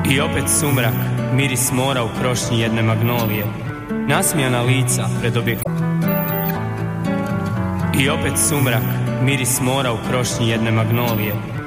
I opet sumrak, miris mora u krošnji jedne magnolije, nasmijana lica pred I opet sumrak, miris mora u krošnji jedne magnolije,